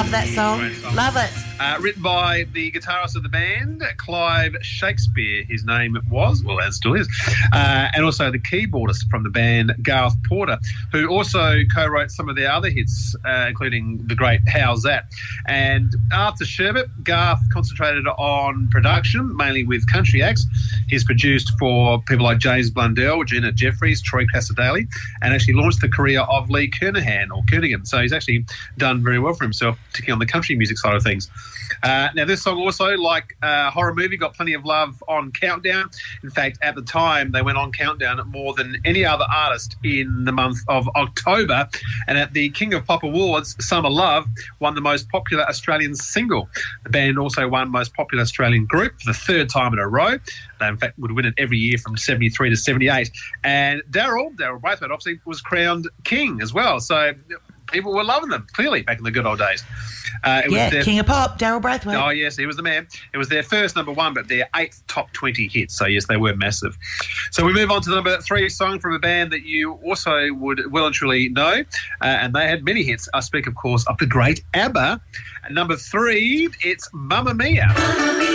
Love that song. Love it. Written by the guitarist of the band, Clive Shakespeare, his name was, well, as still is, and also the keyboardist from the band, Garth Porter, who also co-wrote some of their other hits, including the great How's That? And after Sherbet, Garth concentrated on production, mainly with country acts. He's produced for people like James Blundell, Gina Jeffries, Troy Cassar-Daley, and actually launched the career of Lee Kernaghan. So he's actually done very well for himself, particularly on the country music side of things. Now, this song also, like Horror Movie, got plenty of love on Countdown. In fact, at the time, they went on Countdown more than any other artist in the month of October. And at the King of Pop Awards, Summer Love won the most popular Australian single. The band also won most popular Australian group for the third time in a row. They, in fact, would win it every year from 73 to 78. And Daryl Braithwaite, obviously, was crowned king as well. So people were loving them, clearly, back in the good old days. King of Pop, Daryl Braithwaite. Oh, yes, he was the man. It was their first number one, but their 8th top 20 hit. So, yes, they were massive. So we move on to the number 3 song from a band that you also would well and truly know, and they had many hits. I speak, of course, of the great ABBA. At number 3, it's Mamma Mia. Mamma Mia.